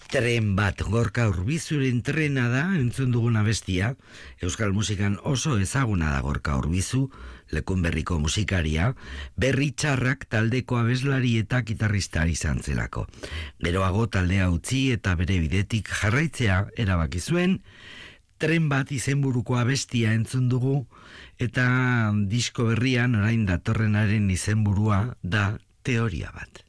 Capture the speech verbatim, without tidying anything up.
Tren bat, Gorka Urbizuren trena da, entzun dugun abestia. Euskal musikan oso ezaguna da Gorka Urbizu, Lekunberriko musikaria, Berri Txarrak taldeko abeslari eta gitarrista izan zelako. Geroago taldea utzi eta bere bidetik jarraitzea erabaki zuen. Tren bat izenburuko abestia entzun dugu, eta disko berrian orain datorrenaren izenburua da Teoria bat.